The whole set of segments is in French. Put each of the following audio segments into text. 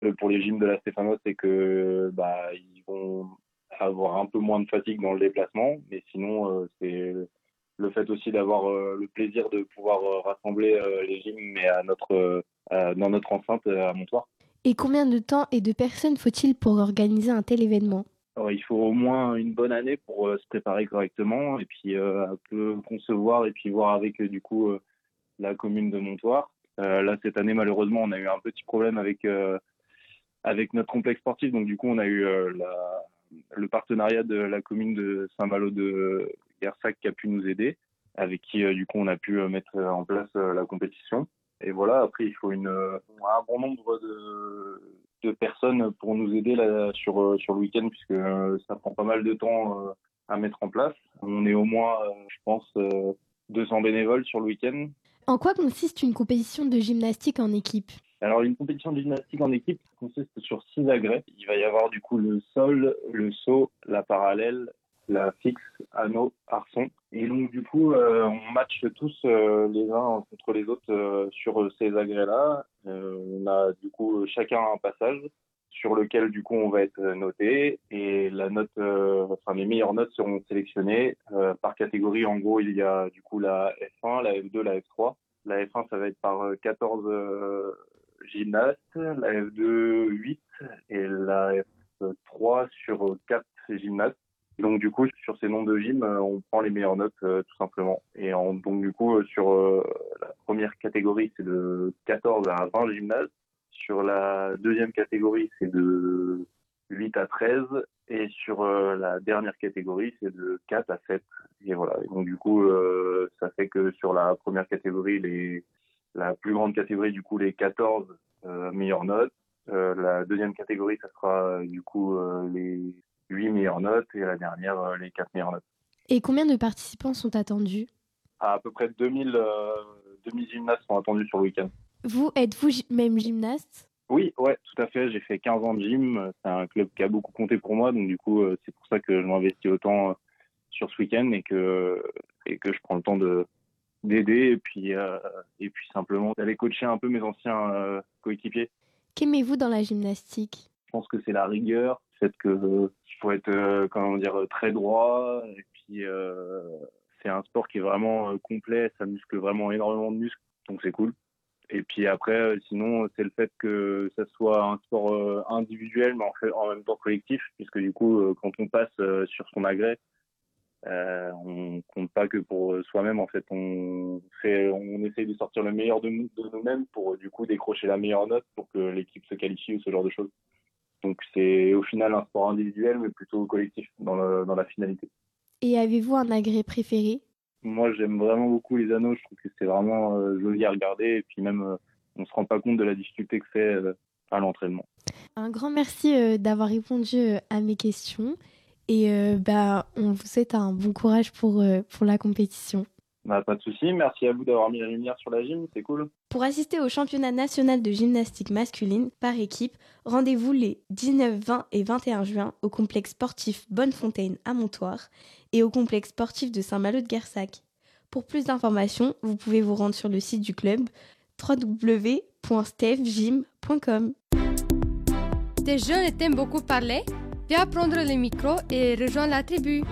pour les gyms de la Stéphano, c'est que ils vont avoir un peu moins de fatigue dans le déplacement, mais sinon c'est le fait aussi d'avoir le plaisir de pouvoir rassembler les gyms mais dans notre enceinte à Montoire. Et combien de temps et de personnes faut-il pour organiser un tel événement? Alors, il faut au moins une bonne année pour se préparer correctement et puis un peu concevoir et puis voir avec la commune de Montoire. Là, cette année, malheureusement, on a eu un petit problème avec notre complexe sportif. Donc, du coup, on a eu le partenariat de la commune de Saint-Malo de Guersac qui a pu nous aider, avec qui, on a pu mettre en place la compétition. Et voilà, après, il faut un bon nombre de personnes pour nous aider là, sur le week-end, puisque ça prend pas mal de temps à mettre en place. On est au moins, je pense, 200 bénévoles sur le week-end. En quoi consiste une compétition de gymnastique en équipe? Alors, une compétition de gymnastique en équipe consiste sur 6 agrès. Il va y avoir du coup le sol, le saut, la parallèle, la fixe, anneau, arçon. Et donc, du coup, on matche tous les uns contre les autres sur ces agrès-là. On a du coup chacun un passage sur lequel du coup on va être noté et les meilleures notes seront sélectionnées par catégorie. En gros, il y a du coup la F1, la F2, la F3. La F1, ça va être par 14 gymnastes, la F2, 8 et la F3 sur 4 gymnastes. Donc du coup, sur ces nombres de gym, on prend les meilleures notes tout simplement. Et donc du coup, sur la première catégorie, c'est de 14 à 20 gymnastes. Sur la deuxième catégorie, c'est de 8 à 13. Et sur la dernière catégorie, c'est de 4 à 7. Et voilà. Et donc du coup, ça fait que sur la première catégorie, la plus grande catégorie, du coup, les 14 meilleures notes. La deuxième catégorie, ça sera les 8 meilleures notes et la dernière, les 4 meilleures notes. Et combien de participants sont attendus? À peu près 2000 gymnastes sont attendus sur le week-end. Êtes-vous même gymnaste? Oui, ouais, tout à fait. J'ai fait 15 ans de gym. C'est un club qui a beaucoup compté pour moi. Donc, du coup, c'est pour ça que je m'investis autant sur ce week-end et que je prends le temps d'aider et puis simplement d'aller coacher un peu mes anciens coéquipiers. Qu'aimez-vous dans la gymnastique? Je pense que c'est la rigueur, le fait qu'il faut être très droit et puis c'est un sport qui est vraiment complet, ça muscle vraiment énormément de muscles, donc c'est cool. Et puis après, sinon, c'est le fait que ça soit un sport individuel, mais en même temps collectif, puisque du coup, quand on passe sur son agrès, on compte pas que pour soi-même. En fait, on essaye de sortir le meilleur de nous-mêmes pour du coup décrocher la meilleure note pour que l'équipe se qualifie ou ce genre de choses. Donc c'est au final un sport individuel, mais plutôt collectif dans la finalité. Et avez-vous un agrès préféré? Moi, j'aime vraiment beaucoup les anneaux. Je trouve que c'est vraiment joli à regarder. Et puis même, on se rend pas compte de la difficulté que c'est à l'entraînement. Un grand merci d'avoir répondu à mes questions. Et on vous souhaite un bon courage pour la compétition. Pas de souci. Merci à vous d'avoir mis la lumière sur la gym. C'est cool. Pour assister au championnat national de gymnastique masculine par équipe, rendez-vous les 19, 20 et 21 juin au complexe sportif Bonnefontaine à Montoire et au complexe sportif de Saint-Malo de Guersac. Pour plus d'informations, vous pouvez vous rendre sur le site du club www.stefgym.com. T'es jeune et t'aimes beaucoup parler? Viens prendre le micro et rejoins la tribu.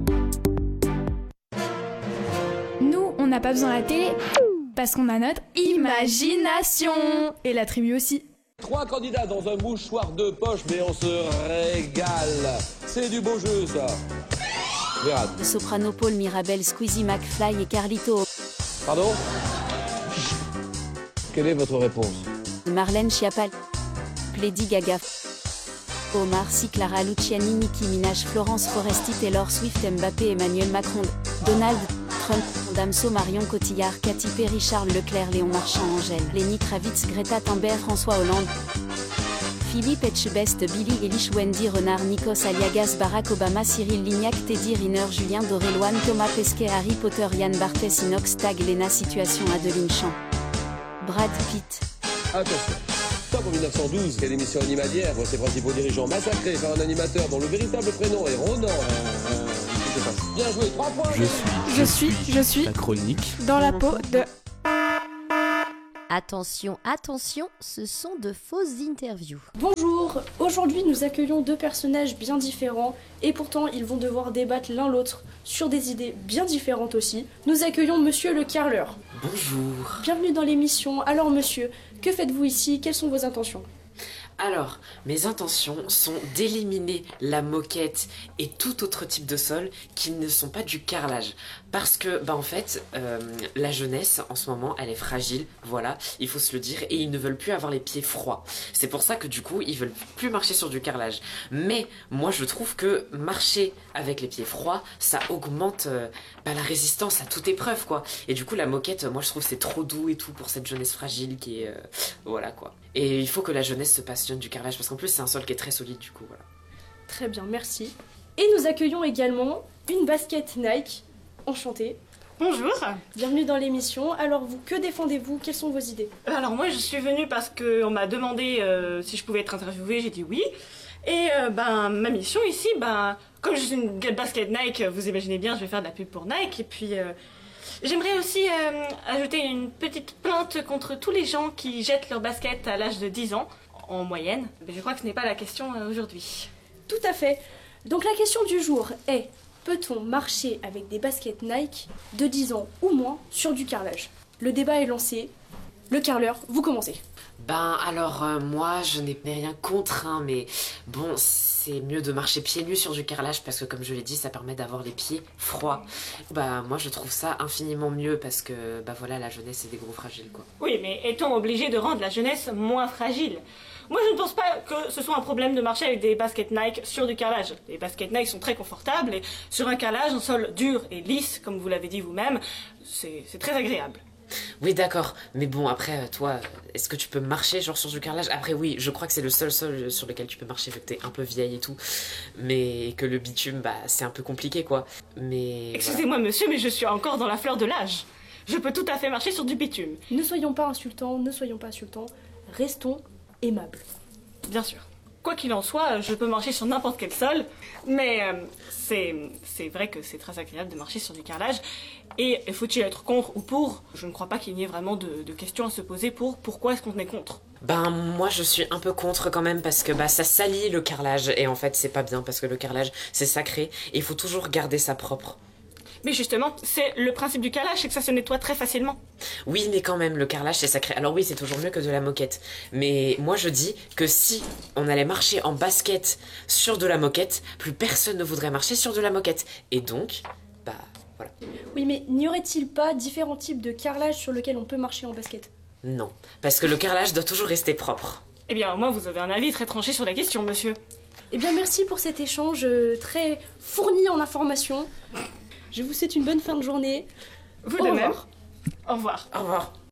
Nous, on n'a pas besoin de la télé parce qu'on a notre imagination. Et la tribu aussi. 3 candidats dans un mouchoir de poche, mais on se régale. C'est du beau jeu, ça. Verra. Soprano Paul Mirabel, Squeezie McFly et Carlito. Pardon? Quelle est votre réponse? Marlène Schiappa, Lady Gaga, Omar Sy, Clara Luciani, Nicki Minaj, Florence Foresti, Taylor Swift, Mbappé, Emmanuel Macron, Donald Trump, Damso, Marion Cotillard, Katy Perry, Charles Leclerc, Léon Marchand, Angèle, Lenny Kravitz, Greta Thunberg, François Hollande, Philippe Etchebest, Billy Eilish, Wendy Renard, Nikos Aliagas, Barack Obama, Cyril Lignac, Teddy Riner, Julien Doré-Loane, Thomas Pesquet, Harry Potter, Yann Barthès, Inox Tag, Lena Situation, Adeline Champ, Brad Pitt. Attention. Top en 1912, quelle émission animalière voit ses principaux dirigeants massacrés par un animateur dont le véritable prénom est Ronan. Bien joué, 3 points. Je suis la chronique dans la peau de... Attention, attention, ce sont de fausses interviews. Bonjour, aujourd'hui nous accueillons deux personnages bien différents et pourtant ils vont devoir débattre l'un l'autre sur des idées bien différentes aussi. Nous accueillons monsieur le carreleur. Bonjour. Bienvenue dans l'émission. Alors monsieur, que faites-vous ici? Quelles sont vos intentions? Alors, mes intentions sont d'éliminer la moquette et tout autre type de sol qui ne sont pas du carrelage. Parce que, en fait, la jeunesse, en ce moment, elle est fragile, voilà, il faut se le dire, et ils ne veulent plus avoir les pieds froids. C'est pour ça que, du coup, ils veulent plus marcher sur du carrelage. Mais, moi, je trouve que marcher avec les pieds froids, ça augmente la résistance à toute épreuve, quoi. Et du coup, la moquette, moi, je trouve que c'est trop doux et tout pour cette jeunesse fragile qui est... voilà, quoi. Et il faut que la jeunesse se passionne du carrelage, parce qu'en plus, c'est un sol qui est très solide, du coup, voilà. Très bien, merci. Et nous accueillons également une basket Nike. Enchantée. Bonjour. Bienvenue dans l'émission. Alors vous, que défendez-vous? Quelles sont vos idées? Alors moi, je suis venue parce qu'on m'a demandé si je pouvais être interviewée, j'ai dit oui. Et ma mission ici, comme je suis une basket Nike, vous imaginez bien, je vais faire de la pub pour Nike. Et puis, j'aimerais aussi ajouter une petite plainte contre tous les gens qui jettent leur basket à l'âge de 10 ans, en moyenne. Mais je crois que ce n'est pas la question aujourd'hui. Tout à fait. Donc la question du jour est: peut-on marcher avec des baskets Nike de 10 ans ou moins sur du carrelage? Le débat est lancé. Le carreleur, vous commencez. Moi, je n'ai rien contre, mais bon, c'est mieux de marcher pieds nus sur du carrelage parce que, comme je l'ai dit, ça permet d'avoir les pieds froids. Moi, je trouve ça infiniment mieux parce que, voilà, la jeunesse, c'est des gros fragiles, quoi. Oui, mais est-on obligé de rendre la jeunesse moins fragile? Moi, je ne pense pas que ce soit un problème de marcher avec des baskets Nike sur du carrelage. Les baskets Nike sont très confortables et sur un carrelage, un sol dur et lisse, comme vous l'avez dit vous-même, c'est très agréable. Oui, d'accord, mais bon, après, toi, est-ce que tu peux marcher genre sur du carrelage? Après, oui, je crois que c'est le seul sol sur lequel tu peux marcher vu que t'es un peu vieille et tout, mais que le bitume, c'est un peu compliqué, quoi. Mais... Excusez-moi, monsieur, mais je suis encore dans la fleur de l'âge. Je peux tout à fait marcher sur du bitume. Ne soyons pas insultants, restons aimables. Bien sûr. Quoi qu'il en soit, je peux marcher sur n'importe quel sol, mais c'est vrai que c'est très agréable de marcher sur du carrelage. Et faut-il être contre ou pour? Je ne crois pas qu'il n'y ait vraiment de questions à se poser pour pourquoi est-ce qu'on est contre. Moi je suis un peu contre quand même parce que ça salit le carrelage et en fait c'est pas bien parce que le carrelage c'est sacré et il faut toujours garder ça propre. Mais justement, c'est le principe du carrelage, c'est que ça se nettoie très facilement. Oui, mais quand même, le carrelage, c'est sacré. Alors oui, c'est toujours mieux que de la moquette. Mais moi, je dis que si on allait marcher en basket sur de la moquette, plus personne ne voudrait marcher sur de la moquette. Et donc, voilà. Oui, mais n'y aurait-il pas différents types de carrelage sur lesquels on peut marcher en basket? Non, parce que le carrelage doit toujours rester propre. Eh bien, au moins, vous avez un avis très tranché sur la question, monsieur. Eh bien, merci pour cet échange très fourni en informations. Je vous souhaite une bonne fin de journée. Vous de même. Au revoir. Au revoir.